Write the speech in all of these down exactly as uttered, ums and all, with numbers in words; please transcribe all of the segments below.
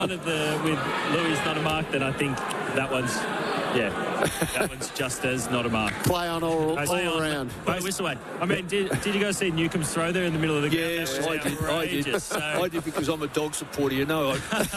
One of the with Louis not a mark, then I think that one's yeah, that one's just as not a mark. Play on all, all Play on, around. But whistle away. I mean, did, did you guys see Newcomb's throw there in the middle of the ground? Yes, I did. I did. So, I did because I'm a dog supporter, you know.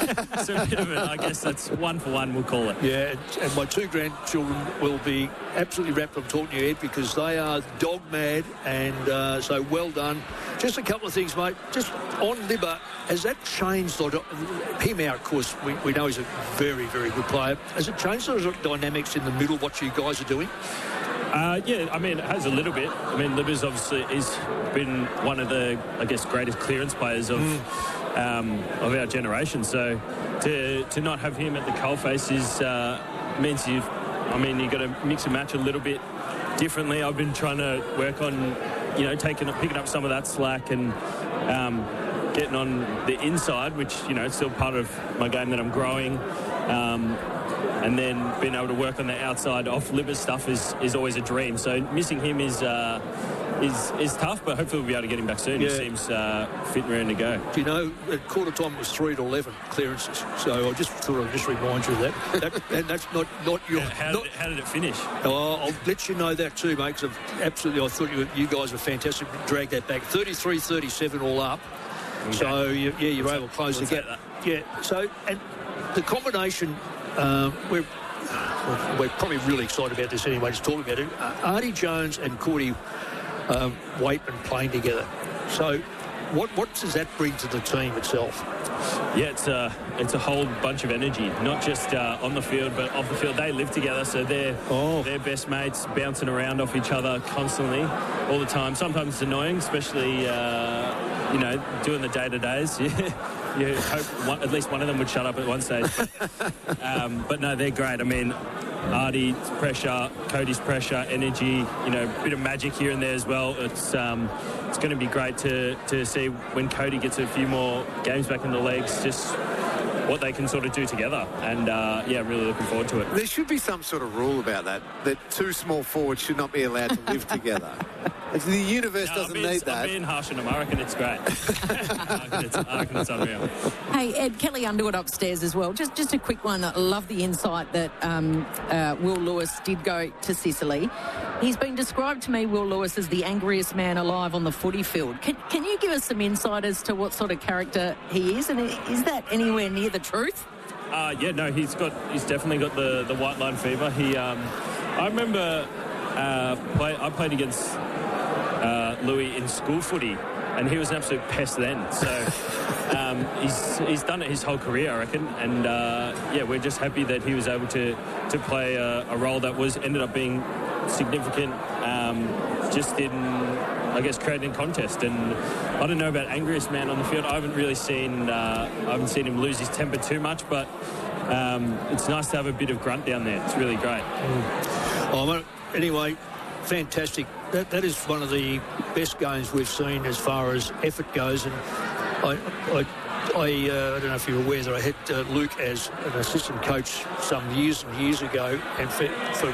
so a bit of it, I guess that's one for one, we'll call it. Yeah, and, and my two grandchildren will be absolutely wrapped. I'm talking to you, Ed, because they are dog mad, and uh, so well done. Just a couple of things, mate. Just on Libba, has that changed? Him out, of course, we, we know he's a very, very good player. Has it changed those dynamics in the middle, what you guys are doing? Uh, yeah, I mean, it has a little bit. I mean, Libba's obviously has been one of the, I guess, greatest clearance players of mm. um, of our generation. So to to not have him at the coalface is uh, means you've, I mean, you've got to mix and match a little bit differently. I've been trying to work on, you know, taking picking up some of that slack and um, getting on the inside, which, you know, it's still part of my game that I'm growing. Um, and then being able to work on the outside off Libba's stuff is, is always a dream. So missing him is uh, is is tough, but hopefully we'll be able to get him back soon. Yeah. He seems uh, fit and ready to go. Do you know, at quarter time it was three to eleven clearances. So I just thought I'd just remind you of that. that and that's not, not your... Yeah, how, not, did it, how did it finish? Oh, I'll let you know that too, mate, because absolutely I thought you, you guys were fantastic. Drag that back. thirty-three thirty-seven all up. Okay. So, you, yeah, you were able to close the gap. Yeah, so, and the combination... Um, we're, we're probably really excited about this anyway, just talking about it. Uh, Artie Jones and Cordy um, Waitman playing together. So what what does that bring to the team itself? Yeah, it's a, it's a whole bunch of energy, not just uh, on the field, but off the field. They live together, so they're, oh. they're best mates, bouncing around off each other constantly, all the time. Sometimes it's annoying, especially, uh, you know, doing the day-to-days. You hope one, at least one of them would shut up at one stage. But, um, but no, they're great. I mean, Artie's pressure, Cody's pressure, energy, you know, a bit of magic here and there as well. It's um, it's going to be great to, to see when Cody gets a few more games back in the legs, just what they can sort of do together. And, uh, yeah, really looking forward to it. There should be some sort of rule about that, that two small forwards should not be allowed to live together. The universe no, doesn't being, need that. I'm being harsh on him. I reckon it's great. I, reckon it's, I reckon it's unreal. Hey, Ed, Kelly Underwood upstairs as well. Just just a quick one. I love the insight that um, uh, Will Lewis did go to Sicily. He's been described to me, Will Lewis, as the angriest man alive on the footy field. Can, can you give us some insight as to what sort of character he is? And is that anywhere near the truth? Uh, yeah, no, he's got he's definitely got the, the white line fever. He, um, I remember uh, play, I played against uh, Louis in school footy, and he was an absolute pest then. So um, he's he's done it his whole career, I reckon. And uh, yeah, we're just happy that he was able to to play a, a role that was ended up being significant, um, just in, I guess, creating contest. And I don't know about angriest man on the field. I haven't really seen uh, I haven't seen him lose his temper too much, but um, it's nice to have a bit of grunt down there. It's really great. Mm. Oh, anyway, fantastic. That that is one of the best games we've seen as far as effort goes. And I I, I, uh, I don't know if you're aware that I had uh, Luke as an assistant coach some years and years ago, and for, for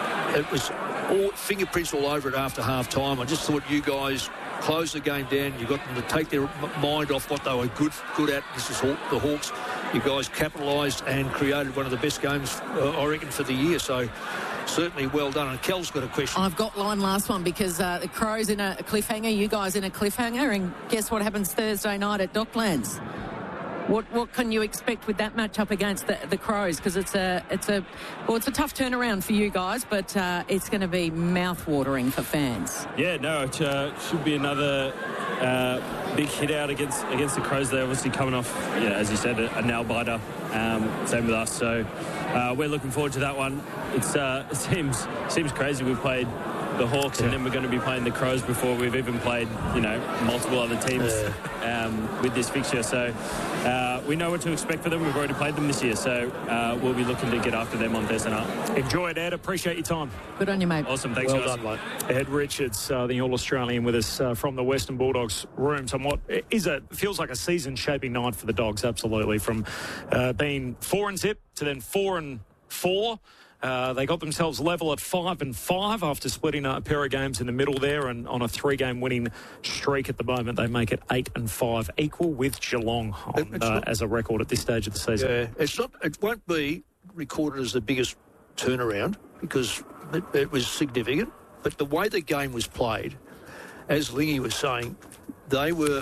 it was all fingerprints all over it after half time. I just thought you guys closed the game down. You got them to take their mind off what they were good good at. This is Haw- the Hawks. You guys capitalised and created one of the best games, uh, I reckon, for the year. So certainly well done. And Kel's got a question. I've got line last one because uh, the Crows in a cliffhanger, you guys in a cliffhanger, and guess what happens Thursday night at Docklands? What what can you expect with that matchup against the, the Crows? Because it's a it's a well it's a tough turnaround for you guys, but uh, it's going to be mouth-watering for fans. Yeah, no, it uh, should be another uh, big hit out against against the Crows. They're obviously coming off, yeah, as you said, a, a nail biter. Um, same with us, so uh, we're looking forward to that one. It's uh, it seems seems crazy. We've played the Hawks, yeah, and then we're going to be playing the Crows before we've even played, you know, multiple other teams yeah. um, with this fixture. So uh, we know what to expect for them. We've already played them this year, so uh, we'll be looking to get after them on Thursday night. Enjoy it, Ed. Appreciate your time. Good on you, mate. Awesome. Thanks, well guys. done, mate. Ed Richards, uh, the All-Australian, with us uh, from the Western Bulldogs rooms on what is a feels like a season-shaping night for the Dogs. Absolutely, from uh, being four and zip to then four and four. Uh, they got themselves level at five and five after splitting a pair of games in the middle there, and on a three-game winning streak at the moment, they make it eight and five, equal with Geelong on, uh, not, as a record at this stage of the season. Yeah, it's not. It won't be recorded as the biggest turnaround because it, it was significant. But the way the game was played, as Lingy was saying, they were.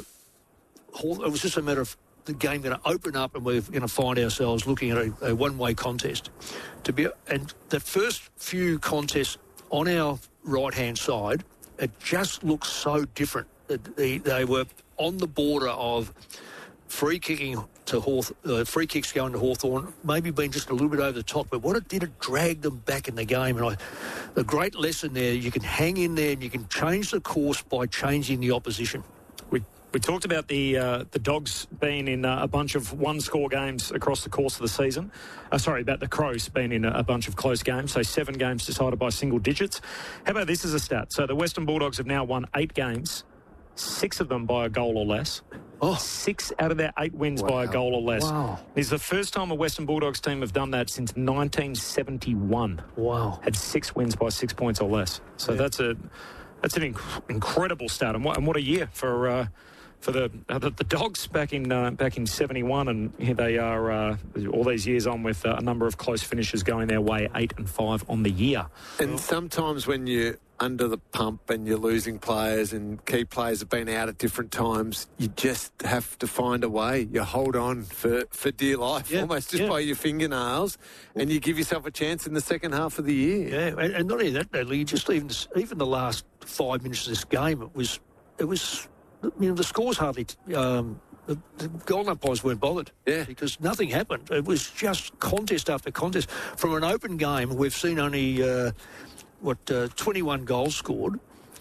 It was just a matter of the game going to open up and we're going to find ourselves looking at a, a one-way contest. To be and the first few contests on our right-hand side, it just looks so different. They, they were on the border of free kicking to Hawth, uh, free kicks going to Hawthorn, maybe being just a little bit over the top, but what it did, it dragged them back in the game. And I, a great lesson there, you can hang in there and you can change the course by changing the opposition. We we talked about the uh, the Dogs being in uh, a bunch of one-score games across the course of the season. Uh, sorry, about the Crows being in a, a bunch of close games, so seven games decided by single digits. How about this as a stat? So the Western Bulldogs have now won eight games, six of them by a goal or less. Oh. Six out of their eight wins wow. by a goal or less. Wow. It's the first time a Western Bulldogs team have done that since nineteen seventy-one. Wow. Had six wins by six points or less. So yeah. that's a that's an inc- incredible stat. And what, and what a year for uh, for the, uh, the the Dogs back in uh, back in seventy-one. And here they are uh, all these years on with uh, a number of close finishes going their way, eight and five on the year. And sometimes when you under the pump and you're losing players and key players have been out at different times, you just have to find a way. You hold on for, for dear life, yeah, almost just yeah. by your fingernails, and you give yourself a chance in the second half of the year. Yeah, and, and not only that, Natalie, just even even the last five minutes of this game, it was, it was, you know, the scores hardly, um, the, the goal umpires weren't bothered. Yeah. Because nothing happened. It was just contest after contest. From an open game, we've seen only... Uh, what, uh, twenty-one goals scored.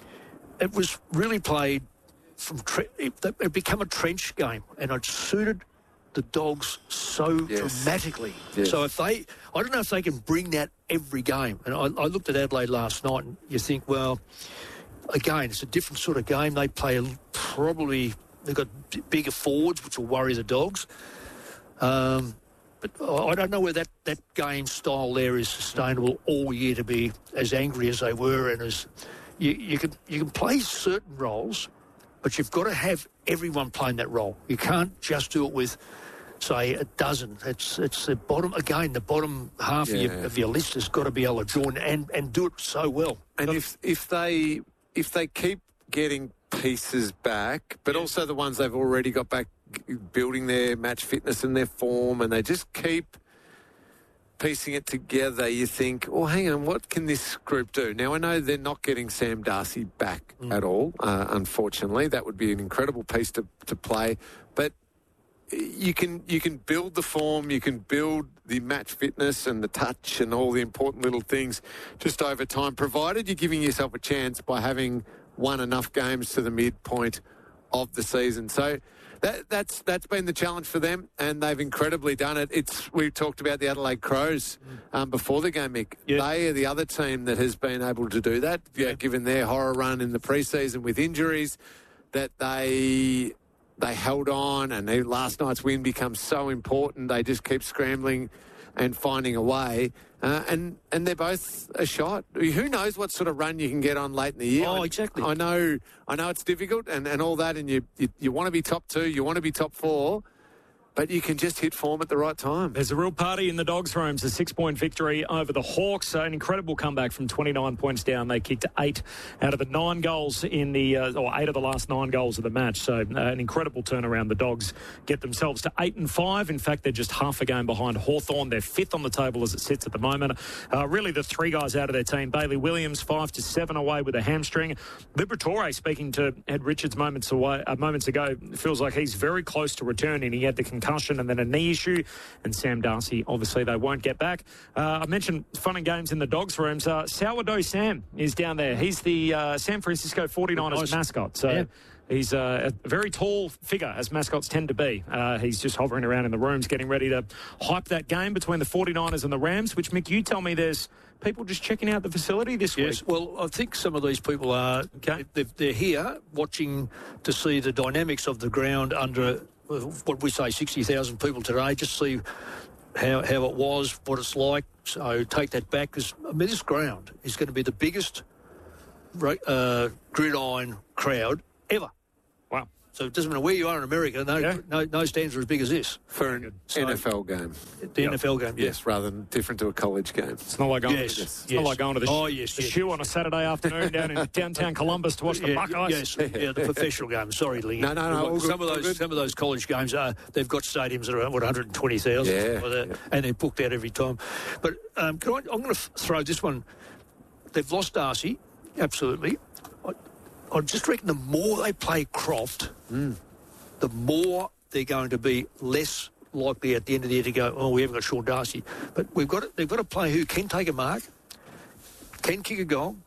It was really played from... Tre- it, it became a trench game, and it suited the Dogs so yes. dramatically. Yes. So if they... I don't know if they can bring that every game. And I, I looked at Adelaide last night, and you think, well, again, it's a different sort of game. They play probably... They've got bigger forwards, which will worry the Dogs. Um... But I don't know whether that, that game style there is sustainable all year to be as angry as they were, and as you, you can you can play certain roles, but you've got to have everyone playing that role. You can't just do it with, say, a dozen. It's it's the bottom again. The bottom half yeah. of, your, of your list has got to be able to join and, and do it so well. And but, if if they if they keep getting pieces back, but yeah. also the ones they've already got back, building their match fitness and their form, and they just keep piecing it together, you think, oh, hang on, what can this group do? Now, I know they're not getting Sam Darcy back mm. at all, uh, unfortunately. That would be an incredible piece to, to play. But you can you can build the form, you can build the match fitness and the touch and all the important little things just over time, provided you're giving yourself a chance by having won enough games to the midpoint of the season. So that, that's that's been the challenge for them, and they've incredibly done it. It's we talked about the Adelaide Crows um, before the game, Mick. Yeah. They are the other team that has been able to do that, yeah, given their horror run in the preseason with injuries, that they they held on, and they, last night's win becomes so important. They just keep scrambling and finding a way. Uh, and and they're both a shot. Who knows what sort of run you can get on late in the year? Oh, exactly. I, I know I know it's difficult and, and all that, and you, you you want to be top two, you want to be top four, but you can just hit form at the right time. There's a real party in the Dogs' rooms. A six-point victory over the Hawks. An incredible comeback from twenty-nine points down. They kicked eight out of the nine goals in the, uh, or eight of the last nine goals of the match. So uh, an incredible turnaround. The Dogs get themselves to eight and five. In fact, they're just half a game behind Hawthorn. They're fifth on the table as it sits at the moment. Uh, really, the three guys out of their team. Bailey Williams, five to seven away with a hamstring. Liberatore, speaking to Ed Richards moments away, uh, moments ago, feels like he's very close to returning. He had the concussion and then a knee issue, and Sam Darcy, obviously they won't get back. Uh, I mentioned fun and games in the Dogs' rooms. Uh, Sourdough Sam is down there. He's the uh, San Francisco forty-niners nice. mascot. So yeah. He's uh, a very tall figure, as mascots tend to be. Uh, he's just hovering around in the rooms, getting ready to hype that game between the forty-niners and the Rams, which, Mick, you tell me there's people just checking out the facility this yes, week. Well, I think some of these people are, okay. they're, they're here watching to see the dynamics of the ground under what we say, sixty thousand people today, just see how, how it was, what it's like. So take that back, because I mean, this ground is going to be the biggest uh, gridiron crowd ever. Wow. So it doesn't matter where you are in America, no, Yeah. no, no stands are as big as this. For an So- N F L game. The Yep. N F L game, yes. Yes, rather than different to a college game. It's not like going, Yes, to, it's yes. not like going to the, Oh, sh- yes, the yes. shoe on a Saturday afternoon down in downtown Columbus to watch the Yeah, Buckeyes. yes, yeah, the professional games. Sorry, Lee. No, no, no, all Some good, of all those, good. some of those college games are. They've got stadiums that are what one hundred twenty thousand, Yeah, like that, yeah. and they're booked out every time. But um, can I, I'm going to f- throw this one. They've lost Darcy, absolutely. I, I just reckon the more they play Croft, Mm. the more they're going to be less likely at the end of the year to go, oh, we haven't got Sean Darcy. But we've got to, they've got a player who can take a mark, can kick a goal,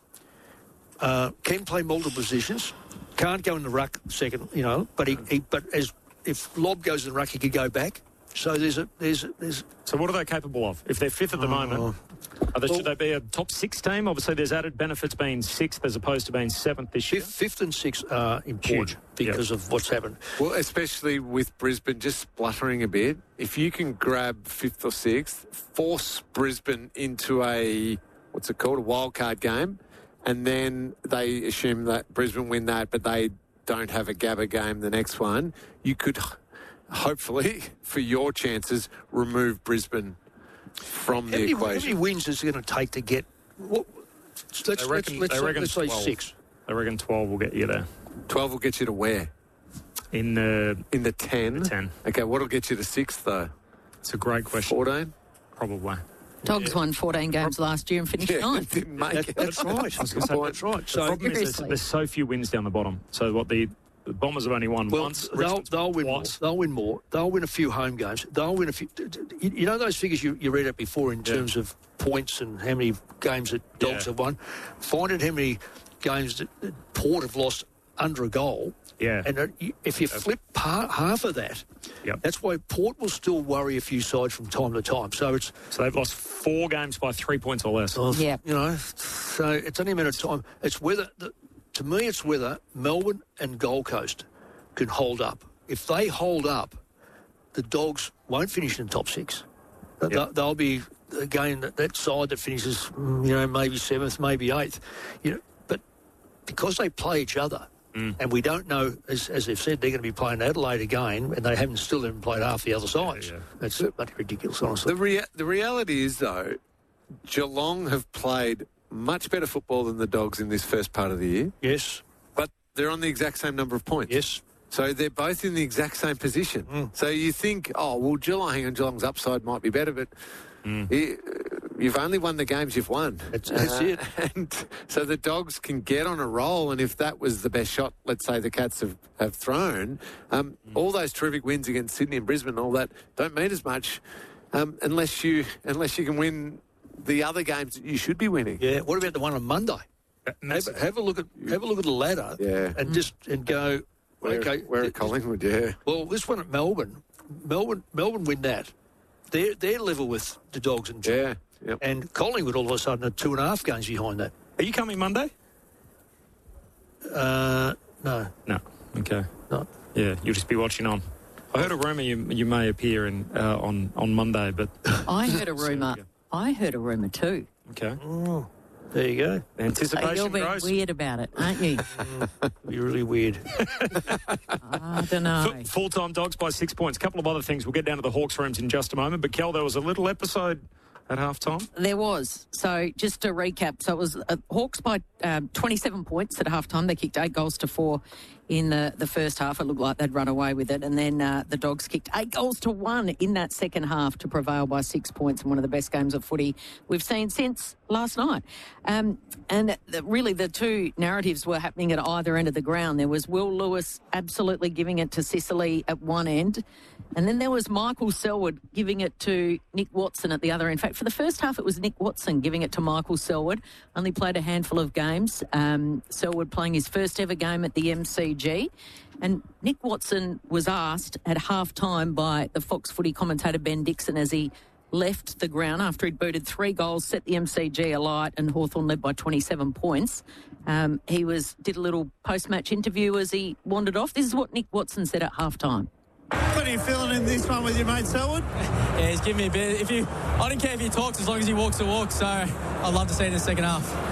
uh, can play multiple positions, can't go in the ruck second, you know, but he, he but as if Lob goes in the ruck, he could go back. So there's a there's a, there's So what are they capable of? If they're fifth at the Oh. moment, are they, Well- should they be a top six team? Obviously, there's added benefits being sixth as opposed to being seventh this year. fifth, fifth and sixth are important Huge. because of what's happened. Well, especially with Brisbane just spluttering a bit. If you can grab fifth or sixth, force Brisbane into a, what's it called, a wild card game, and then they assume that Brisbane win that, but they don't have a Gabba game the next one, you could h- hopefully, for your chances, remove Brisbane from How the many, how many equation. wins is it going to take to get? What, let's They let's, reckon, let's, they say, reckon let's say twelve. six. They reckon twelve will get you there. twelve will get you to where? In the, In the ten? the ten. Okay, what'll get you to sixth, though? It's a great question. fourteen? Probably. Dogs won fourteen games last year and finished Yeah, ninth. didn't make That, it. that's right. I was going to say, That's right. The So problem is there's, Seriously. there's so few wins down the bottom. So what the, the Bombers have only won well, once. they'll, Richmond's they'll win more. twice. They'll win more. They'll win a few home games. They'll win a few. You, you know those figures you, you read out before in Yeah. terms of points and how many games that Dogs Yeah. have won. Find out how many games that, that Port have lost under a goal. Yeah. And uh, you- if you flip pa- half of that, Yep. that's why Port will still worry a few sides from time to time. So it's So they've lost four games by three points or less. Yeah. you know, so it's only a matter of time. It's whether, the, to me, it's whether Melbourne and Gold Coast can hold up. If they hold up, the Dogs won't finish in the top six. They- Yep. They'll be, again, that, that side that finishes, mm, you know, maybe seventh, maybe eighth. You know, but because they play each other, and we don't know, as, as they've said, they're going to be playing Adelaide again, and they haven't still haven't played half the other sides. yeah. That's bloody ridiculous, honestly. The, rea- the reality is, though, Geelong have played much better football than the Dogs in this first part of the year, Yes, but they're on the exact same number of points. yes. So they're both in the exact same position. So you think, oh, well, Geelong, hang on, Geelong's upside might be better, but you, you've only won the games you've won. That's- that's it. And so the Dogs can get on a roll, and if that was the best shot, let's say, the Cats have, have thrown, um, all those terrific wins against Sydney and Brisbane and all that don't mean as much um, unless you unless you can win the other games that you should be winning. Yeah. What about the one on Monday? And that's- Have, have a look at have a look at the ladder, Yeah. and just and go. Where, okay, where at Collingwood, yeah. well, this one at Melbourne, Melbourne, Melbourne win that. They're they're level with the Dogs and Yeah. Yep. and Collingwood all of a sudden are two and a half games behind that. Are you coming Monday? Uh, no, No. Okay. no. Yeah, you'll just be watching on. I heard a rumour you you may appear in uh, on on Monday, but I heard a rumour. I heard a rumour too. okay. There you go. So you're Anticipation being grows. weird about it, aren't you? You're really weird. I don't know. F- Full-time Dogs by six points. A couple of other things. We'll get down to the Hawks rooms in just a moment. But Kel, there was a little episode at halftime. There was. So just to recap, so it was uh, Hawks by um, twenty-seven points at halftime. They kicked eight goals to four in the, the first half. It looked like they'd run away with it. And then uh, the Dogs kicked eight goals to one in that second half to prevail by six points in one of the best games of footy we've seen since last night. Um, and the, really the two narratives were happening at either end of the ground. There was Will Lewis absolutely giving it to Sicily at one end. And then there was Michael Selwood giving it to Nick Watson at the other. In fact, for the first half, it was Nick Watson giving it to Michael Selwood. Only played a handful of games. Um, Selwood playing his first ever game at the M C G. And Nick Watson was asked at half time by the Fox Footy commentator Ben Dixon as he left the ground after he'd booted three goals, set the M C G alight, and Hawthorn led by twenty-seven points. Um, he was did a little post-match interview as he wandered off. This is what Nick Watson said at half time. What are you feeling in this one with your mate Selwood? Yeah, he's giving me a bit. If you, I don't care if he talks as long as he walks the walk. So I'd love to see it in the second half.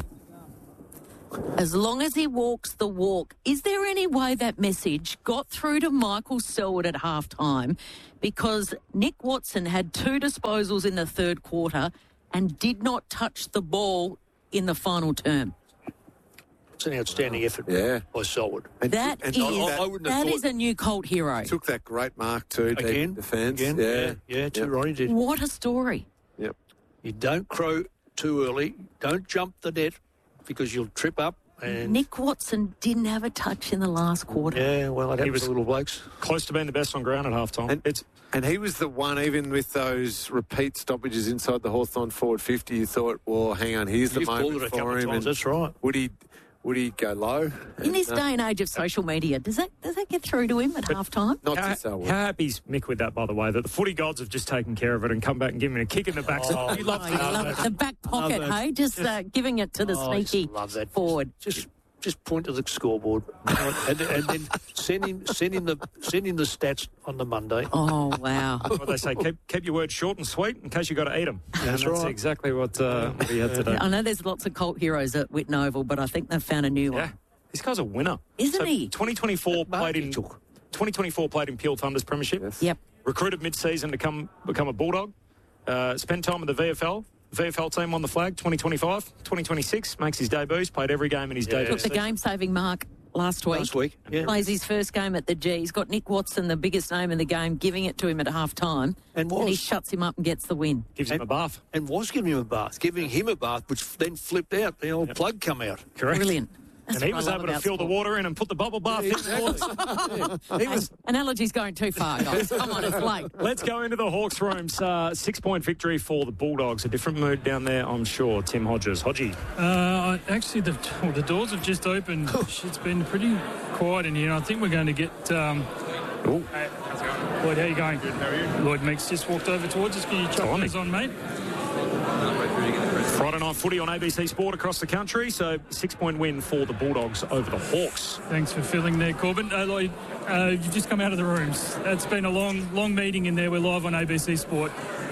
As long as he walks the walk. Is there any way that message got through to Michael Selwood at halftime? Because Nick Watson had two disposals in the third quarter and did not touch the ball in the final term. It's an outstanding effort Yeah. by Selwood. And, That and is I- I wouldn't have that thought- is a new cult hero. took that great mark too. deep Again, defence. again, Yeah, yeah, yeah, too Yep. right, he did. What a story. Yep. You don't crow too early. Don't jump the net because you'll trip up. And Nick Watson didn't have a touch in the last quarter. yeah, well, that He happens was- to little blokes. Close to being the best on ground at halftime. And- It's And he was the one, even with those repeat stoppages inside the Hawthorn forward fifty, you thought, well, hang on, here's the You've called moment it a couple for of him. times. And That's right. would he, would he go low? In this And, uh, day and age of social media, does that does that get through to him at halftime? Not How, to Selwood. how happy's Mick with that, by the way, that the footy gods have just taken care of it and come back and given him a kick in the back. Oh, you love Oh, you love it. The back pocket, Love it. hey? Just uh, giving it to the Oh, I just sneaky love that. forward. Just, just point to the scoreboard and, and then send him, send him the, send him the stats on the Monday. Oh, wow. what they say, keep, keep your words short and sweet in case you got to eat them. That's and that's right. exactly what, uh, what he had today. I know there's lots of cult heroes at Whitten Oval, but I think they've found a new Yeah, one. this guy's a winner. Isn't so he? twenty twenty-four Mark played he in took. twenty twenty-four played in Peel Thunder's premiership. Yes. Yep. Recruited mid-season to come become a Bulldog. Uh, spent time in the V F L. V F L team on the flag. twenty twenty-five, twenty twenty-six makes his debuts. Played every game in his Yeah. debut. Took the game-saving mark last week. Last week, yeah. Plays his first game at the G. He's got Nick Watson, the biggest name in the game, giving it to him at half-time. And he was. shuts him up and gets the win. Gives him a bath. And was giving him a bath, giving him a bath, which then flipped out. The old plug come out. Correct. Brilliant. That's And he what was I love able to about fill the sport. water in and put the bubble bath in. He was. Analogy's going too far, guys. Come on, it's late. Let's go into the Hawks rooms. Uh, six-point victory for the Bulldogs. A different mood down there, I'm sure. Tim Hodges. Hodgie. Uh, actually, the, well, the doors have just opened. It's been pretty quiet in here. I think we're going to get. Um, hey, how's it going? Lloyd, how you going? Good. How are you? Lloyd Meeks just walked over towards us. Can you chuck those on, mate? Friday night footy on A B C Sport across the country. So six-point win for the Bulldogs over the Hawks. Thanks for filling there, Corbin. Uh, Lloyd, uh, you've just come out of the rooms. It's been a long, long meeting in there. We're live on A B C Sport.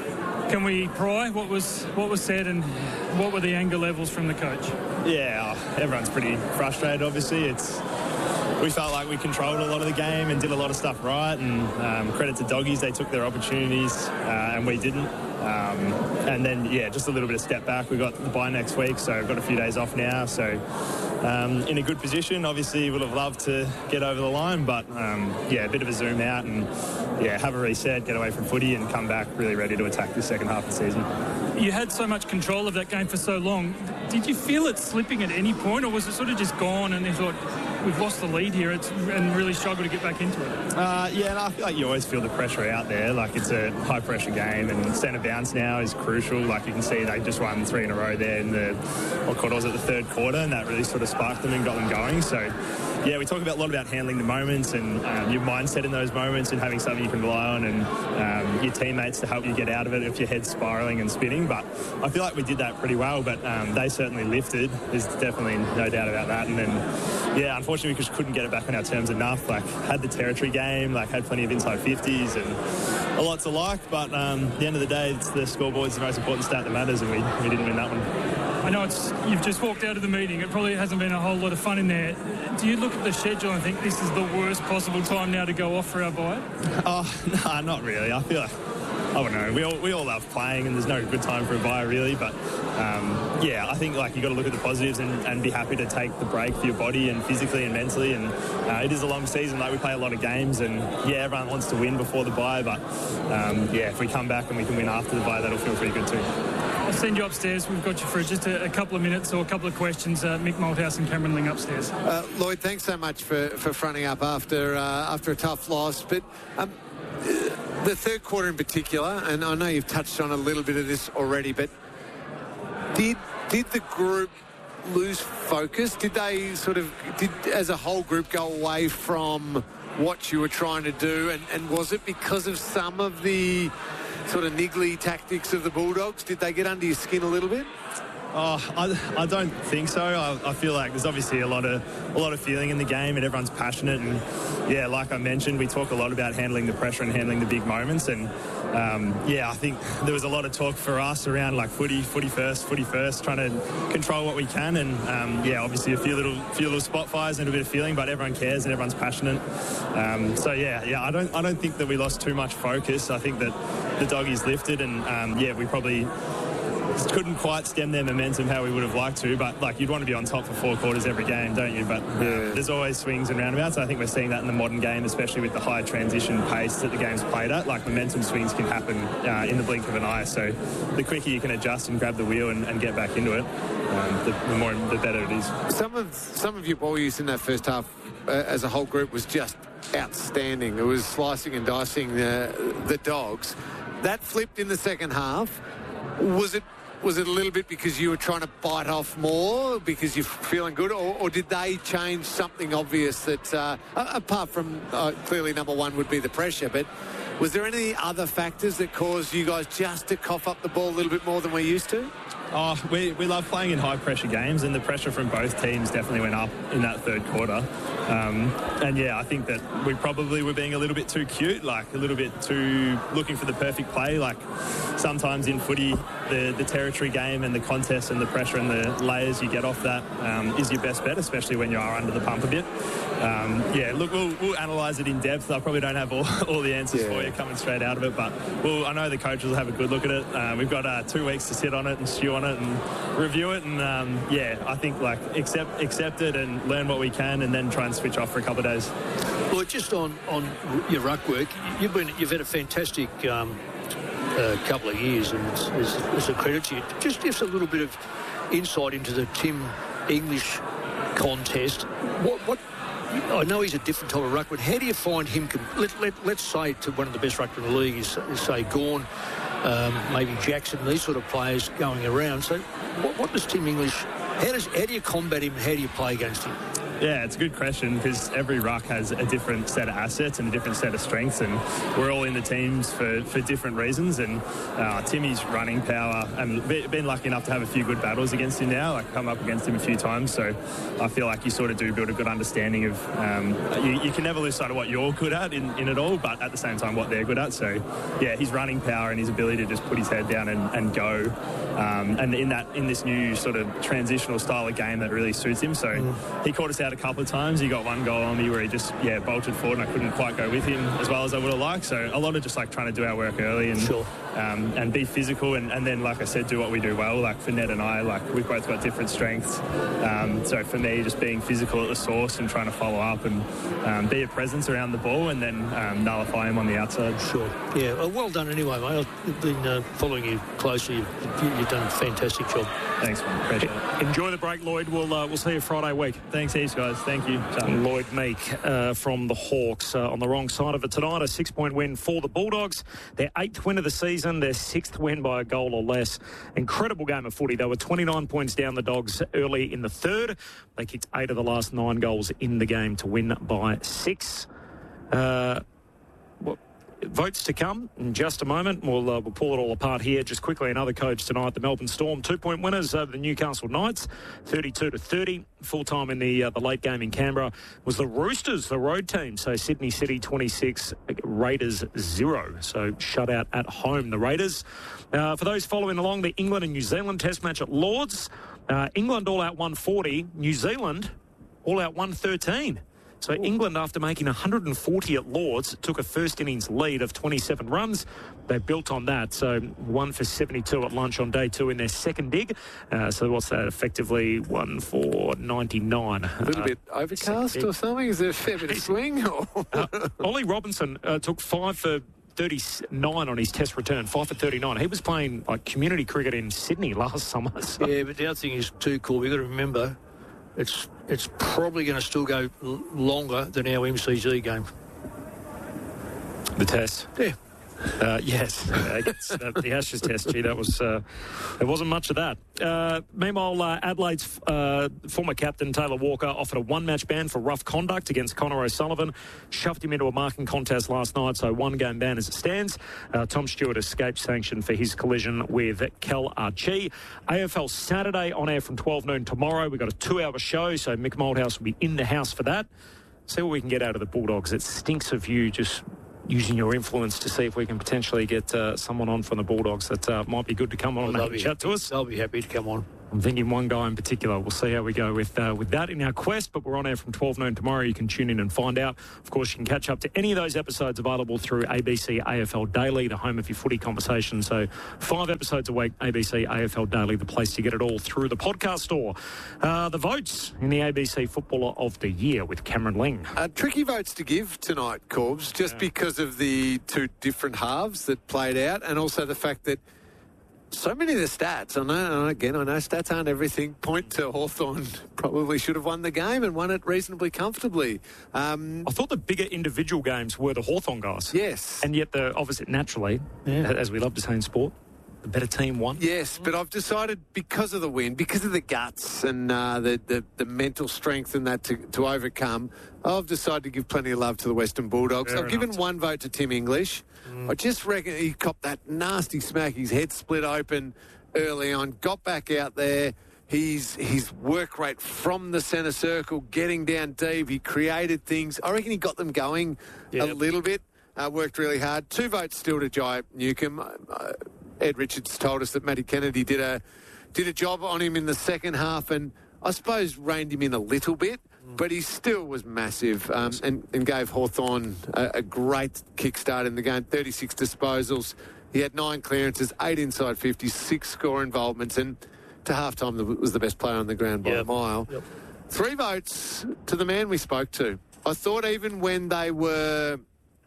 Can we pry what was what was said and what were the anger levels from the coach? Yeah, everyone's pretty frustrated. Obviously, it's we felt like we controlled a lot of the game and did a lot of stuff right. And um, credit to Doggies, they took their opportunities uh, and we didn't. Um, and then yeah, just a little bit of step back. We got the bye next week, so we've got a few days off now. So um, in a good position. Obviously, would have loved to get over the line, but um, yeah, a bit of a zoom out and yeah, have a reset, get away from footy, and come back really ready to attack the second half of the season. You had so much control of that game for so long. Did you feel it slipping at any point, or was it sort of just gone and you thought, we've lost the lead here it's, and really struggled to get back into it? Uh, yeah, and I feel like you always feel the pressure out there. Like, it's a high-pressure game, and centre bounce now is crucial. Like, you can see they just won three in a row there in the, what quarter was it, the third quarter, and that really sort of sparked them and got them going. So, yeah, we talk about a lot about handling the moments and um, your mindset in those moments and having something you can rely on and um, your teammates to help you get out of it if your head's spiralling and spinning. But I feel like we did that pretty well, but um, they certainly lifted. There's definitely no doubt about that. And then, yeah, unfortunately, we just couldn't get it back on our terms enough. Like, had the territory game, like, had plenty of inside fifties and a lot to like. But um, at the end of the day, it's the scoreboard's the most important stat that matters, and we, we didn't win that one. I know it's you've just walked out of the meeting. It probably hasn't been a whole lot of fun in there. Do you look at the schedule and think this is the worst possible time now to go off for our bye? Oh, no, not really. I feel like, I don't know. We all, we all love playing, and there's no good time for a bye, really. But, um, yeah, I think, like, you got to look at the positives and, and be happy to take the break for your body and physically and mentally. And uh, it is a long season. Like, we play a lot of games, and, yeah, everyone wants to win before the bye. But, um, yeah, if we come back and we can win after the bye, that'll feel pretty good too. I'll send you upstairs. We've got you for just a, a couple of minutes or a couple of questions. Uh, Mick Malthouse and Cameron Ling upstairs. Uh, Lloyd, thanks so much for, for fronting up after uh, after a tough loss. But um, the third quarter in particular, and I know you've touched on a little bit of this already, but did did the group lose focus? Did they sort of, did as a whole group go away from what you were trying to do? And, and was it because of some of the sort of niggly tactics of the Bulldogs? Did they get under your skin a little bit? Oh, I, I don't think so. I, I feel like there's obviously a lot of a lot of feeling in the game, and everyone's passionate. And yeah, like I mentioned, we talk a lot about handling the pressure and handling the big moments. And um, yeah, I think there was a lot of talk for us around like footy, footy first, footy first, trying to control what we can. And um, yeah, obviously a few little few little spot fires and a bit of feeling, but everyone cares and everyone's passionate. Um, so yeah, yeah, I don't I don't think that we lost too much focus. I think that the doggies lifted, and um, yeah, we probably couldn't quite stem their momentum how we would have liked to, but like you'd want to be on top for four quarters every game, don't you? But uh, yeah. there's always swings and roundabouts. I think we're seeing that in the modern game, especially with the high transition pace that the game's played at. Like momentum swings can happen uh, in the blink of an eye, so the quicker you can adjust and grab the wheel and, and get back into it, um, the, the more the better it is. Some of some of your ball use in that first half uh, as a whole group was just outstanding. It was slicing and dicing uh, the dogs. That flipped in the second half. Was it Was it a little bit because you were trying to bite off more because you're feeling good, or, or did they change something obvious that, uh, apart from uh, clearly number one would be the pressure, but was there any other factors that caused you guys just to cough up the ball a little bit more than we're used to? Oh, we, we love playing in high-pressure games, and the pressure from both teams definitely went up in that third quarter. Um, and, yeah, I think that we probably were being a little bit too cute, like a little bit too looking for the perfect play. Like sometimes in footy, the, the territory game and the contest and the pressure and the layers you get off that um, is your best bet, especially when you are under the pump a bit. Um, yeah, look, we'll, we'll analyse it in depth. I probably don't have all, all the answers yeah. for you coming straight out of it, but we'll, I know the coaches will have a good look at it. Uh, we've got uh, two weeks to sit on it and stew on it and review it, and um, yeah, I think like accept accept it and learn what we can, and then try and switch off for a couple of days. Well, just on, on your ruck work, you've been you've had a fantastic um, uh, couple of years, and it's, it's, it's a credit to you. Just give us a little bit of insight into the Tim English contest. What what I know he's a different type of ruckman. How do you find him? Let, let, let's say to one of the best ruckmen in the league is, is say Gawn, um, maybe Jackson, these sort of players going around. So what, what does Tim English, how, does, how do you combat him? How do you play against him? Yeah, it's a good question, because every ruck has a different set of assets and a different set of strengths, and we're all in the teams for, for different reasons. And uh, Timmy's running power, and been lucky enough to have a few good battles against him now. Like come up against him a few times, so I feel like you sort of do build a good understanding of. Um, you, you can never lose sight of what you're good at in, in it all, but at the same time what they're good at. So yeah, his running power and his ability to just put his head down and, and go, um, and in that in this new sort of transitional style of game that really suits him. So mm. he caught us out a couple of times. He got one goal on me where he just yeah bolted forward, and I couldn't quite go with him as well as I would have liked. So a lot of just like trying to do our work early and sure. um, and be physical, and, and then like I said, do what we do well. Like for Ned and I, like we've both got different strengths. Um, so for me, just being physical at the source and trying to follow up and um, be a presence around the ball, and then um, nullify him on the outside. Sure. Yeah. Well, well done anyway, mate. I've been uh, following you closely. You've, you've done a fantastic job. Thanks, man. Appreciate it. Enjoy the break, Lloyd. We'll uh, we'll see you Friday week. Thanks, heaps, guys. Thank you. Lloyd Meek uh, from the Hawks uh, on the wrong side of it tonight. A six-point win for the Bulldogs. Their eighth win of the season. Their sixth win by a goal or less. Incredible game of footy. They were twenty-nine points down the Dogs early in the third. They kicked eight of the last nine goals in the game to win by six. Uh, well, votes to come in just a moment. We'll, uh, we'll pull it all apart here. Just quickly, another coach tonight, the Melbourne Storm, two-point winners over the Newcastle Knights, thirty-two to thirty. Full-time in the uh, the late game in Canberra was the Roosters, the road team. So Sydney City twenty-six, Raiders zero. So shutout at home, the Raiders. Uh, for those following along, the England and New Zealand test match at Lords. Uh, England all out one forty. New Zealand all out one thirteen. So England, after making one hundred forty at Lords, took a first innings lead of twenty-seven runs. They built on that. So one for seventy-two at lunch on day two in their second dig. Uh, so what's that? Effectively one for ninety-nine. A little uh, bit overcast or something? Is there a fair bit of swing? uh, Ollie Robinson uh, took five for thirty-nine on his test return, five for thirty-nine. He was playing like community cricket in Sydney last summer. So. Yeah, but the other thing is too cool. We've got to remember it's it's probably going to still go l- longer than our M C G game. The test? Yeah. Uh, yes, uh, against, uh, the Ashes Test. Gee, that was uh, there wasn't much of that. Uh, meanwhile, uh, Adelaide's uh, former captain Taylor Walker offered a one-match ban for rough conduct against Connor O'Sullivan. Shoved him into a marking contest last night, so one-game ban as it stands. Uh, Tom Stewart escaped sanction for his collision with Kel Archie. A F L Saturday on air from twelve noon tomorrow. We've got a two-hour show, so Mick Moldhouse will be in the house for that. See what we can get out of the Bulldogs. It stinks of you just using your influence to see if we can potentially get uh, someone on from the Bulldogs that uh, might be good to come on Well, and chat to us. They'll be happy to come on. I'm thinking one guy in particular. We'll see how we go with uh, with that in our quest, but we're on air from twelve noon tomorrow. You can tune in and find out. Of course, you can catch up to any of those episodes available through A B C A F L Daily, the home of your footy conversation. So five episodes a week, A B C A F L Daily, the place to get it all through the podcast store. Uh, the votes in the A B C Footballer of the Year with Cameron Ling. Uh, tricky votes to give tonight, Corbs, just yeah. because of the two different halves that played out, and also the fact that so many of the stats, I know, again, I know stats aren't everything, point to Hawthorn probably should have won the game and won it reasonably comfortably. Um, I thought the bigger individual games were the Hawthorn guys. Yes. And yet, the obviously, naturally, yeah. as we love to say in sport, the better team won. Yes, but I've decided because of the win, because of the guts and uh, the, the the mental strength and that to, to overcome, I've decided to give plenty of love to the Western Bulldogs. Fair I've enough. given one vote to Tim English. Mm. I just reckon he copped that nasty smack. His head split open early on, got back out there. He's, his work rate from the centre circle, getting down deep. He created things. I reckon he got them going yep. a little bit. Uh, worked really hard. Two votes still to Jai Newcomb. Uh, Ed Richards told us that Matty Kennedy did a did a job on him in the second half, and I suppose reined him in a little bit, mm. but he still was massive um, and, and gave Hawthorn a, a great kickstart in the game. thirty-six disposals. He had nine clearances, eight inside fifty, six score involvements, and to half-time was the best player on the ground by yep. a mile. Yep. Three votes to the man we spoke to. I thought even when they were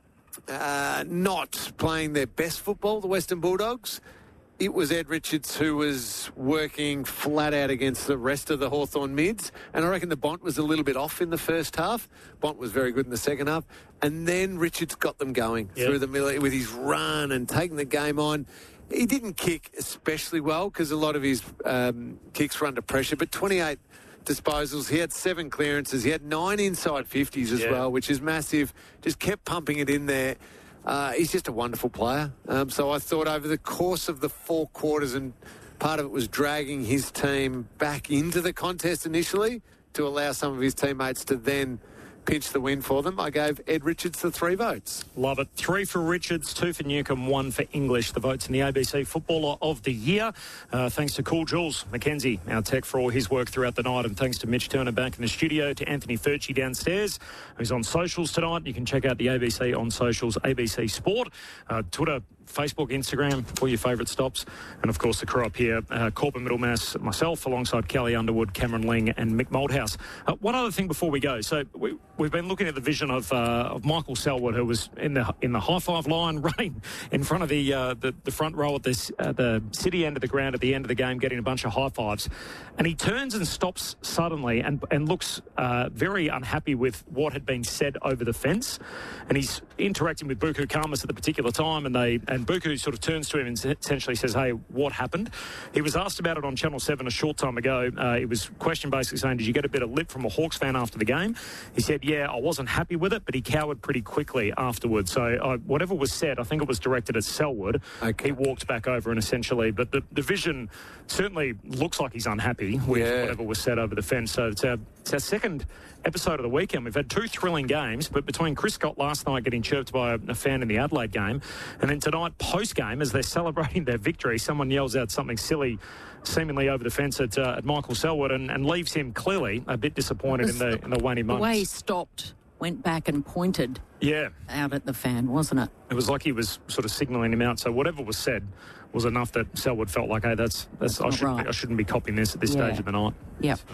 Uh, not playing their best football, the Western Bulldogs, it was Ed Richards who was working flat out against the rest of the Hawthorn mids, and I reckon the Bont was a little bit off in the first half. Bont was very good in the second half, and then Richards got them going yep. through the middle with his run and taking the game on. He didn't kick especially well because a lot of his um, kicks were under pressure, but twenty-eight disposals. He had seven clearances. He had nine inside fifties as yeah. well, which is massive. Just kept pumping it in there. Uh, he's just a wonderful player. Um, so I thought over the course of the four quarters, and part of it was dragging his team back into the contest initially to allow some of his teammates to then pinch the win for them, I gave Ed Richards the three votes. Love it. Three for Richards, two for Newcomb, one for English. The votes in the A B C Footballer of the Year. Uh, thanks to Cool Jules McKenzie, our tech, for all his work throughout the night. And thanks to Mitch Turner back in the studio, to Anthony Furchi downstairs, who's on socials tonight. You can check out the A B C on socials, A B C Sport, uh, Twitter, Facebook, Instagram, all your favourite stops. And, of course, the crew up here, uh, Corbin Middlemass, myself, alongside Kelly Underwood, Cameron Ling and Mick Moldhouse. Uh, one other thing before we go. So we, we've been looking at the vision of, uh, of Michael Selwood, who was in the in the high-five line, running in front of the uh, the, the front row at this, uh, the city end of the ground at the end of the game, getting a bunch of high-fives. And he turns and stops suddenly and, and looks uh, very unhappy with what had been said over the fence. And he's interacting with Buku Khamis at the particular time, and they... And Buku sort of turns to him and essentially says, hey, what happened? He was asked about it on Channel seven a short time ago. Uh, it was questioned basically saying, did you get a bit of lip from a Hawks fan after the game? He said, yeah, I wasn't happy with it, but he cowered pretty quickly afterwards. So uh, whatever was said, I think it was directed at Selwood. Okay. He walked back over and essentially, but the, the vision certainly looks like he's unhappy with yeah. whatever was said over the fence. So it's our, it's our second episode of the weekend. We've had two thrilling games, but between Chris Scott last night getting chirped by a, a fan in the Adelaide game, and then tonight post-game, as they're celebrating their victory, someone yells out something silly, seemingly over the fence at, uh, at Michael Selwood, and, and leaves him clearly a bit disappointed in the in the Wayne Monks. The way he stopped, went back and pointed yeah. out at the fan, wasn't it? It was like he was sort of signalling him out. So whatever was said was enough that Selwood felt like, hey, that's that's, that's I shouldn't right. be, I shouldn't be copying this at this yeah. stage of the night. Yeah. So.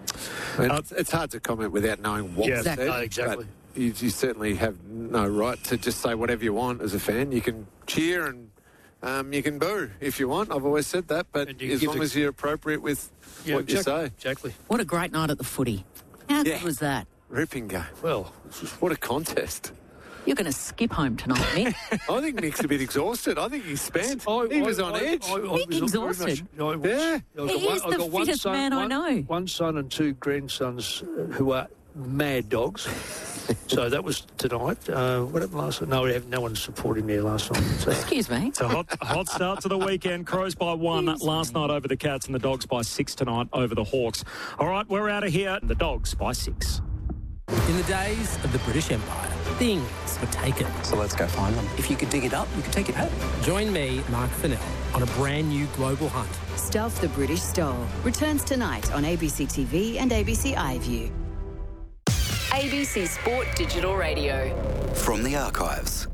Uh, it's, it's hard to comment without knowing what yeah, exactly. No, exactly. You, you certainly have no right to just say whatever you want as a fan. You can cheer and um, you can boo if you want. I've always said that, but as long the... as you're appropriate with yeah, what exactly, you say. Exactly. What a great night at the footy. How yeah. good was that? Ripping game. Well, what a contest. You're going to skip home tonight, Mick. I think Mick's a bit exhausted. I think he's spent. I, he I, was on I, edge. I, I, I Mick was very exhausted. much- I was- Yeah. I've got He one- is I've the got one fittest son- man I one- know. One son and two grandsons uh, who are mad dogs. So that was tonight. Uh, what happened last night? No, we have no one supporting me last night. So. Excuse me. It's a hot, hot start to the weekend. Crows by one last night over the Cats and the Dogs by six tonight over the Hawks. All right, we're out of here. The Dogs by six. In the days of the British Empire, things were taken. So let's go find them. If you could dig it up, you could take it home. Join me, Mark Fennell, on a brand new global hunt. Stuff the British Stole returns tonight on A B C T V and A B C iView. A B C Sport Digital Radio. From the archives.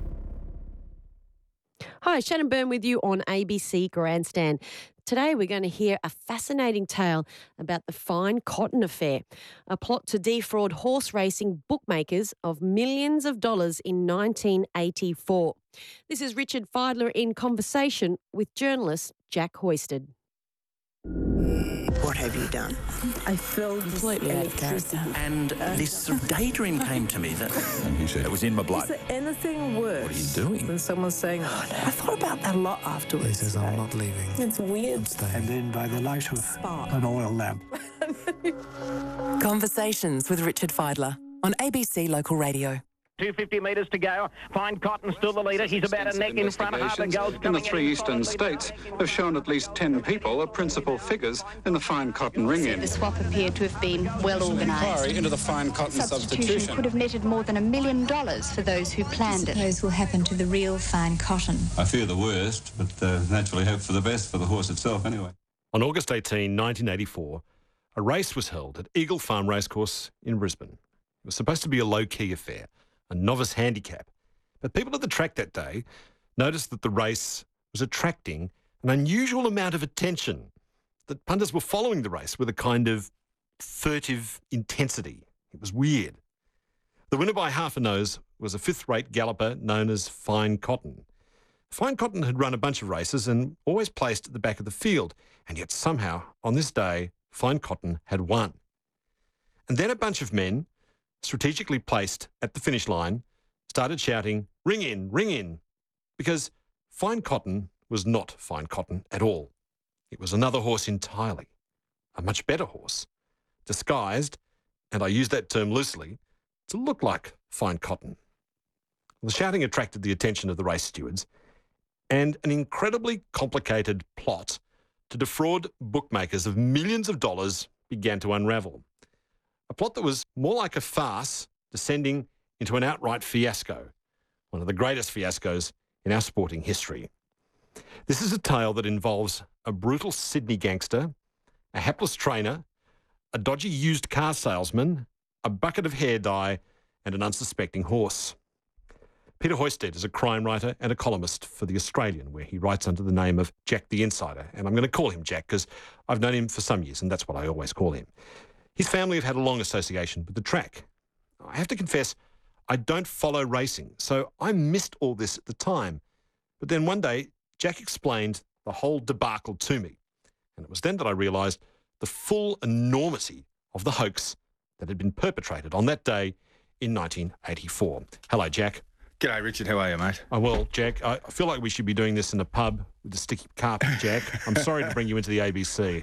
Hi, Shannon Byrne with you on A B C Grandstand. Today we're going to hear a fascinating tale about the Fine Cotton affair, a plot to defraud horse racing bookmakers of millions of dollars in nineteen eighty-four. This is Richard Fidler in conversation with journalist Jack Hoisted. What have you done? I filled completely out of character. And this sort of daydream came to me that it was in my blood. Is there anything worse? What are you doing? Than someone saying, oh, no. I thought about that a lot afterwards. He says, I'm not leaving. It's weird. I'm staying. And then by the light of Spark. an oil lamp. Conversations with Richard Fidler on A B C Local Radio. two hundred fifty metres to go. Fine Cotton still the leader. He's about a neck in front. Harbour Gold's in the three eastern states have shown at least ten people are principal figures in the Fine Cotton ring-in. The swap appeared to have been well organised. Inquiry into the Fine Cotton Substitution substitution. could have netted more than a million dollars for those who planned it. Suppose will happen to the real Fine Cotton. I fear the worst, but uh, naturally hope for the best for the horse itself anyway. On August eighteenth, nineteen eighty-four, a race was held at Eagle Farm Racecourse in Brisbane. It was supposed to be a low-key affair, a novice handicap. But people at the track that day noticed that the race was attracting an unusual amount of attention, that punters were following the race with a kind of furtive intensity. It was weird. The winner by half a nose was a fifth-rate galloper known as Fine Cotton. Fine Cotton had run a bunch of races and always placed at the back of the field, and yet somehow, on this day, Fine Cotton had won. And then a bunch of men, strategically placed at the finish line, started shouting, "Ring in, ring in," because Fine Cotton was not Fine Cotton at all. It was another horse entirely, a much better horse, disguised, and I use that term loosely, to look like Fine Cotton. The shouting attracted the attention of the race stewards, and an incredibly complicated plot to defraud bookmakers of millions of dollars began to unravel. A plot that was more like a farce descending into an outright fiasco, one of the greatest fiascos in our sporting history. This is a tale that involves a brutal Sydney gangster, a hapless trainer, a dodgy used car salesman, a bucket of hair dye, and an unsuspecting horse. Peter Hoisted is a crime writer and a columnist for The Australian, where he writes under the name of Jack the Insider. And I'm going to call him Jack because I've known him for some years, and that's what I always call him. His family have had a long association with the track. I have to confess, I don't follow racing, so I missed all this at the time. But then one day, Jack explained the whole debacle to me. And it was then that I realised the full enormity of the hoax that had been perpetrated on that day in nineteen eighty-four. Hello, Jack. G'day, Richard. How are you, mate? Oh, well, Jack, I feel like we should be doing this in a pub with the sticky carpet, Jack. I'm sorry to bring you into the A B C.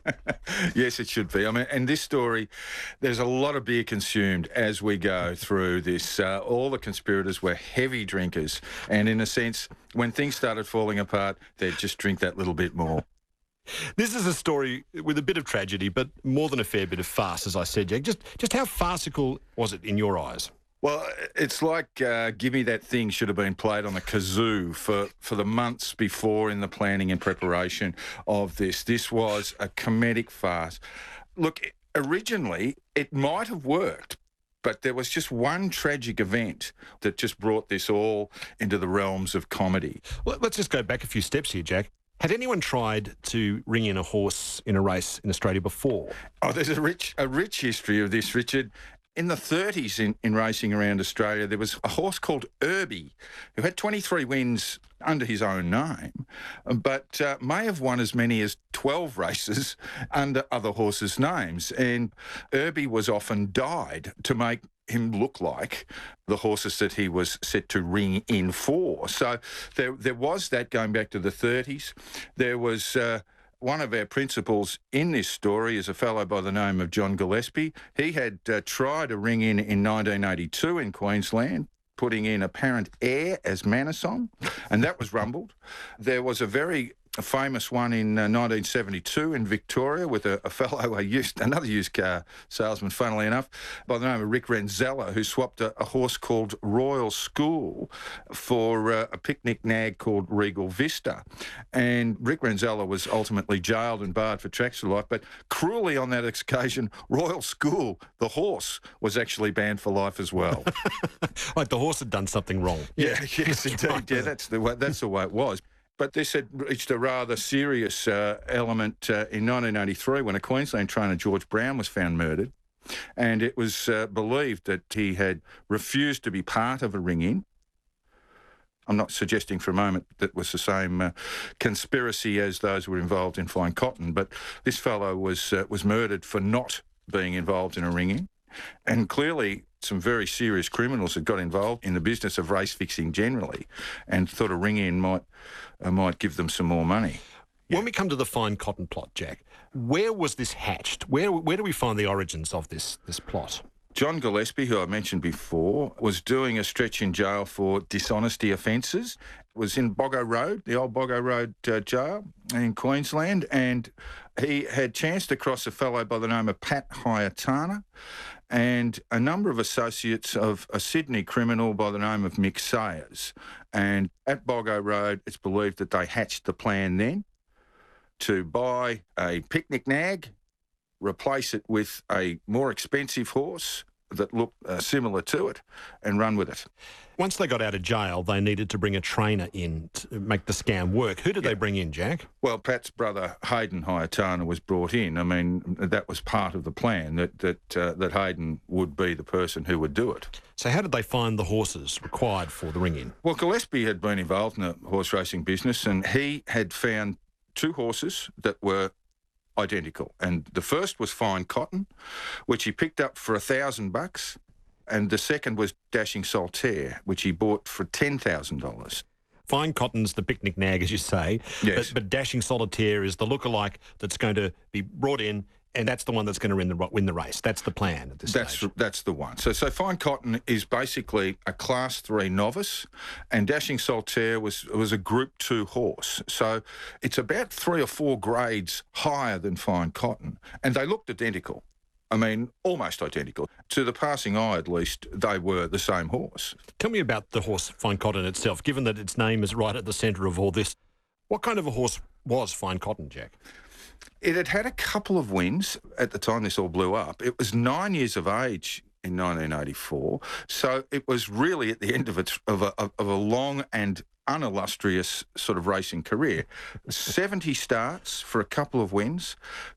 Yes, it should be. I mean, and this story, there's a lot of beer consumed as we go through this. Uh, all the conspirators were heavy drinkers. And in a sense, when things started falling apart, they'd just drink that little bit more. This is a story with a bit of tragedy, but more than a fair bit of farce, as I said, Jack. Just, just how farcical was it in your eyes? Well, it's like uh, Gimme That Thing should have been played on the kazoo for, for the months before in the planning and preparation of this. This was a comedic farce. Look, originally it might have worked, but there was just one tragic event that just brought this all into the realms of comedy. Well, let's just go back a few steps here, Jack. Had anyone tried to ring in a horse in a race in Australia before? Oh, there's a rich, a rich history of this, Richard. In the thirties in, in racing around Australia, there was a horse called Irby who had twenty-three wins under his own name, but uh, may have won as many as twelve races under other horses' names. And Irby was often dyed to make him look like the horses that he was set to ring in for. So there, there was that going back to the thirties. There was... Uh, One of our principals in this story is a fellow by the name of John Gillespie. He had uh, tried a ring in in nineteen eighty-two in Queensland, putting in Apparent Air as Manasong, and that was rumbled. There was a very famous one in uh, nineteen seventy-two in Victoria with a, a fellow, a used, another used car salesman, funnily enough, by the name of Rick Renzella, who swapped a, a horse called Royal School for uh, a picnic nag called Regal Vista. And Rick Renzella was ultimately jailed and barred for tracks for life, but cruelly on that occasion, Royal School, the horse, was actually banned for life as well. Like the horse had done something wrong. Yeah, yes, indeed. Yeah, that's the way, that's the way it was. But this had reached a rather serious uh, element uh, in nineteen eighty-three when a Queensland trainer, George Brown, was found murdered. And it was uh, believed that he had refused to be part of a ring-in. I'm not suggesting for a moment that was the same uh, conspiracy as those who were involved in Fine Cotton, but this fellow was uh, was murdered for not being involved in a ring-in. And clearly some very serious criminals had got involved in the business of race fixing generally and thought a ring-in might uh, might give them some more money. When we come to the Fine Cotton plot, Jack, where was this hatched? Where where do we find the origins of this this plot? John Gillespie, who I mentioned before, was doing a stretch in jail for dishonesty offences. It was in Boggo Road, the old Boggo Road uh, jail in Queensland, and he had chanced across a fellow by the name of Pat Hayatana and a number of associates of a Sydney criminal by the name of Mick Sayers. And at Boggo Road, it's believed that they hatched the plan then to buy a picnic nag, replace it with a more expensive horse that looked uh, similar to it, and run with it. Once they got out of jail, they needed to bring a trainer in to make the scam work. Who did yeah. they bring in, Jack? Well, Pat's brother, Hayden Hayatana, was brought in. I mean, that was part of the plan, that that uh, that Hayden would be the person who would do it. So how did they find the horses required for the ring-in? Well, Gillespie had been involved in the horse racing business, and he had found two horses that were identical. And the first was Fine Cotton, which he picked up for a thousand bucks. And the second was Dashing Solitaire, which he bought for ten thousand dollars. Fine Cotton's the picnic nag, as you say. Yes. But, but Dashing Solitaire is the lookalike that's going to be brought in, and that's the one that's going to win the win the race. That's the plan at this that's, stage. That's the one. So, so Fine Cotton is basically a Class three novice, and Dashing Solitaire was was a Group two horse. So it's about three or four grades higher than Fine Cotton, and they looked identical. I mean, almost identical. To the passing eye, at least, they were the same horse. Tell me about the horse Fine Cotton itself, given that its name is right at the centre of all this. What kind of a horse was Fine Cotton, Jack? It had had a couple of wins at the time this all blew up. It was nine years of age in nineteen eighty-four, so it was really at the end of, its, of, a, of a long and unillustrious sort of racing career. seventy starts for a couple of wins.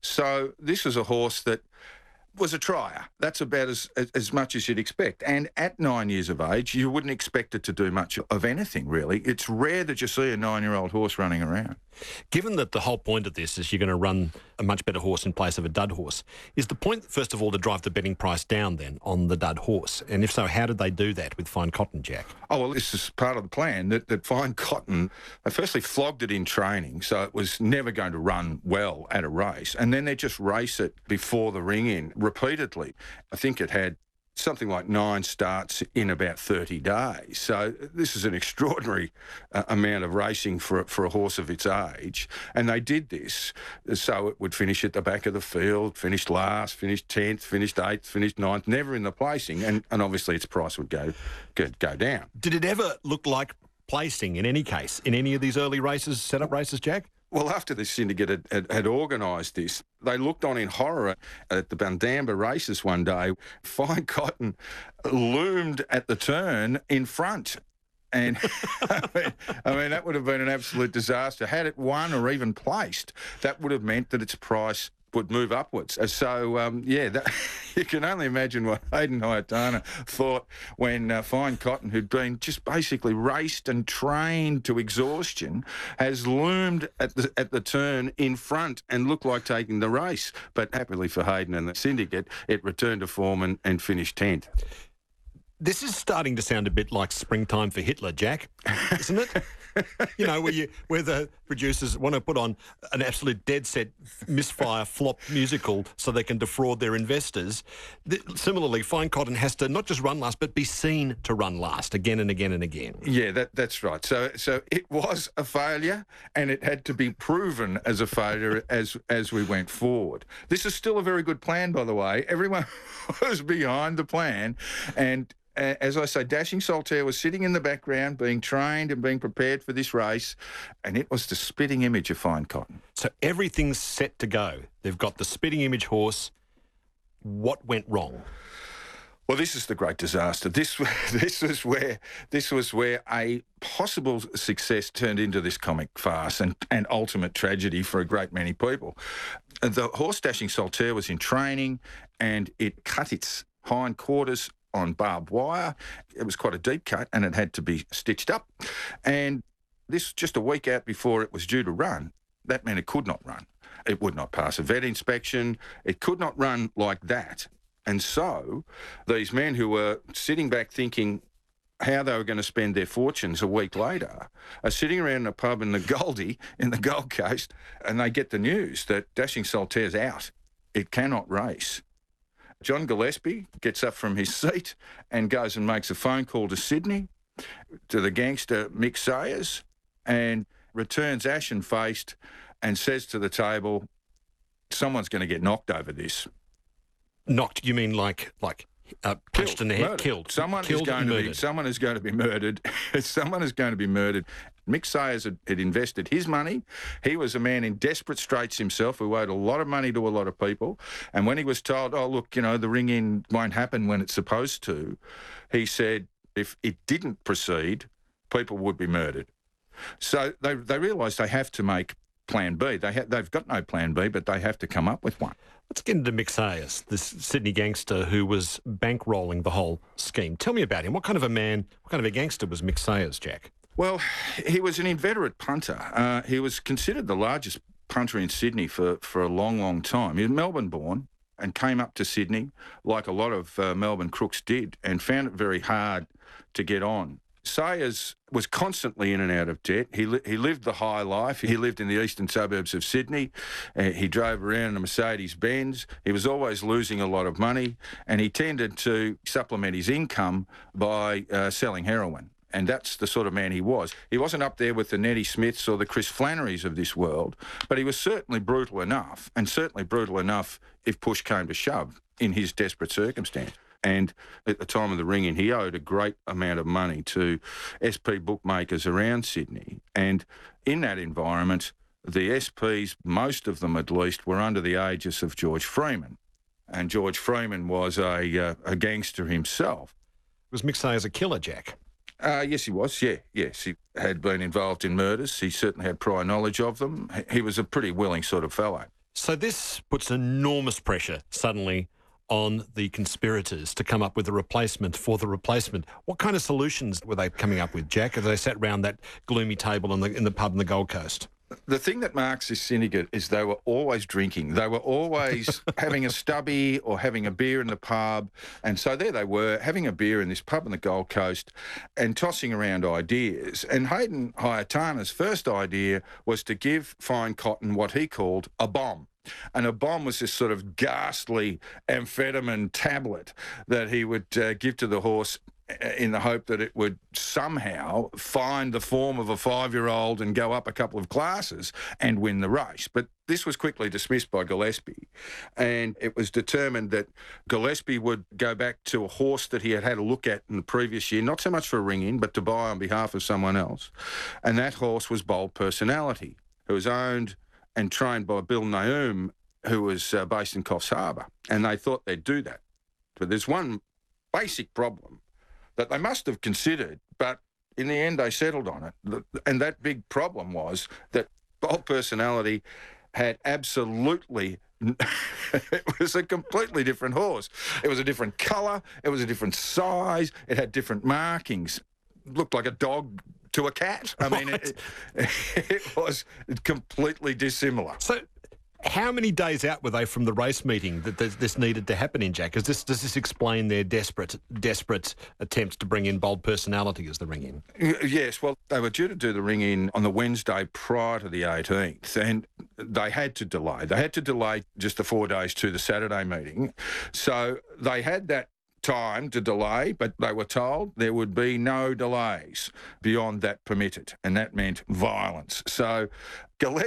So this was a horse that was a trier. That's about as, as much as you'd expect. And at nine years of age, you wouldn't expect it to do much of anything, really. It's rare that you see a nine-year-old horse running around. Given that the whole point of this is you're going to run a much better horse in place of a dud horse, is the point, first of all, to drive the betting price down then on the dud horse? And if so, how did they do that with Fine Cotton, Jack? Oh, well, this is part of the plan, that, that Fine Cotton, they firstly flogged it in training, so it was never going to run well at a race. And then they just race it before the ring-in repeatedly. I think it had something like nine starts in about thirty days. So this is an extraordinary uh, amount of racing for, for a horse of its age. And they did this so it would finish at the back of the field, finished last, finished tenth, finished eighth, finished ninth, never in the placing. And, and obviously its price would go, go, go down. Did it ever look like placing in any case, in any of these early races, set-up races, Jack? Well, after the syndicate had, had, had organised this, they looked on in horror at the Bundamba races one day. Fine Cotton loomed at the turn in front. And I, mean, I mean, that would have been an absolute disaster. Had it won or even placed, that would have meant that its price would move upwards. Uh, So, um, yeah, that, you can only imagine what Hayden Hayatana thought when uh, Fine Cotton, who'd been just basically raced and trained to exhaustion, has loomed at the at the turn in front and looked like taking the race. But happily for Hayden and the syndicate, it returned to form and, and finished tenth. This is starting to sound a bit like Springtime for Hitler, Jack, isn't it? You know, where you where the producers want to put on an absolute dead set misfire flop musical so they can defraud their investors. The, similarly, Fine Cotton has to not just run last, but be seen to run last again and again and again. Yeah, that that's right. So so it was a failure, and it had to be proven as a failure as as we went forward. This is still a very good plan, by the way. Everyone was behind the plan, and Uh, as I say, Dashing Solitaire was sitting in the background, being trained and being prepared for this race, and it was the spitting image of Fine Cotton. So everything's set to go. They've got the spitting image horse. What went wrong? Well, this is the great disaster. This this was where this was where a possible success turned into this comic farce and, and ultimate tragedy for a great many people. The horse Dashing Solitaire was in training, and it cut its hind quarters on barbed wire. It was quite a deep cut, and it had to be stitched up. And this just a week out before it was due to run. That meant it could not run. It would not pass a vet inspection. It could not run like that. And so these men who were sitting back thinking how they were going to spend their fortunes a week later are sitting around in a pub in the Goldie, in the Gold Coast, and they get the news that Dashing Solitaire's out. It cannot race. John Gillespie gets up from his seat and goes and makes a phone call to Sydney, to the gangster Mick Sayers, and returns ashen-faced and says to the table, someone's going to get knocked over this. Knocked? You mean like like uh, punched Killed, in the head? murdered. Killed. Someone Killed is going and to murdered. be. Someone is going to be murdered. Someone is going to be murdered. Mick Sayers had, had invested his money. He was a man in desperate straits himself who owed a lot of money to a lot of people. And when he was told, oh, look, you know, the ring-in won't happen when it's supposed to, he said if it didn't proceed, people would be murdered. So they they realised they have to make plan B. They ha- they've got no plan B, but they have to come up with one. Let's get into Mick Sayers, this Sydney gangster who was bankrolling the whole scheme. Tell me about him. What kind of a man, what kind of a gangster was Mick Sayers, Jack? Well, he was an inveterate punter. Uh, he was considered the largest punter in Sydney for, for a long, long time. He was Melbourne-born and came up to Sydney, like a lot of uh, Melbourne crooks did, and found it very hard to get on. Sayers was constantly in and out of debt. He li- he lived the high life. He lived in the eastern suburbs of Sydney. Uh, he drove around in a Mercedes-Benz. He was always losing a lot of money, and he tended to supplement his income by uh, selling heroin. And that's the sort of man he was. He wasn't up there with the Nettie Smiths or the Chris Flannerys of this world, but he was certainly brutal enough, and certainly brutal enough if push came to shove in his desperate circumstance. And at the time of the ring-in, he owed a great amount of money to S P bookmakers around Sydney. And in that environment, the S Ps, most of them at least, were under the aegis of George Freeman. And George Freeman was a, uh, a gangster himself. Was Mick Sayers a killer, Jack? Uh, yes, he was, yeah. Yes, he had been involved in murders. He certainly had prior knowledge of them. He was a pretty willing sort of fellow. So this puts enormous pressure suddenly on the conspirators to come up with a replacement for the replacement. What kind of solutions were they coming up with, Jack, as they sat round that gloomy table in the, in the pub in the Gold Coast? The thing that marks this syndicate is they were always drinking. They were always having a stubby or having a beer in the pub. And so there they were, having a beer in this pub in the Gold Coast and tossing around ideas. And Hayden Hayatana's first idea was to give Fine Cotton what he called a bomb. And a bomb was this sort of ghastly amphetamine tablet that he would uh, give to the horse in the hope that it would somehow find the form of a five-year-old and go up a couple of classes and win the race. But this was quickly dismissed by Gillespie, and it was determined that Gillespie would go back to a horse that he had had a look at in the previous year, not so much for a ring-in, but to buy on behalf of someone else. And that horse was Bold Personality, who was owned and trained by Bill Naum, who was uh, based in Coffs Harbour. And they thought they'd do that. But there's one basic problem that they must have considered, but in the end they settled on it. And that big problem was that Bold Personality had absolutely it was a completely different horse. It was a different colour. It was a different size. It had different markings. It looked like a dog to a cat. I mean, it, it, it was completely dissimilar. So, how many days out were they from the race meeting that this, this needed to happen in, Jack? Does this, does this explain their desperate, desperate attempts to bring in Bold Personality as the ring-in? Yes, well, they were due to do the ring-in on the Wednesday prior to the eighteenth, and they had to delay. They had to delay just the four days to the Saturday meeting. So they had that time to delay, but they were told there would be no delays beyond that permitted, and that meant violence. So Gillespie